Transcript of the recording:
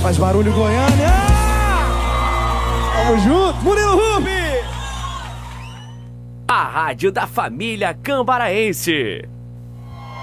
Faz barulho, Goiânia! Tamo junto! Murilo Rubi! A rádio da família cambaraense.